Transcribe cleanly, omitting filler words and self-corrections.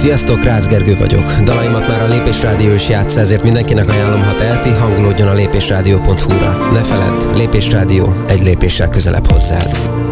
Sziasztok, Rácz Gergő vagyok. Dalaimat már a Lépés Rádió is játssza, ezért mindenkinek ajánlom, ha teheti, hangolódjon a lépésrádió.hu-ra. Ne feledd, Lépés Rádió egy lépéssel közelebb hozzád.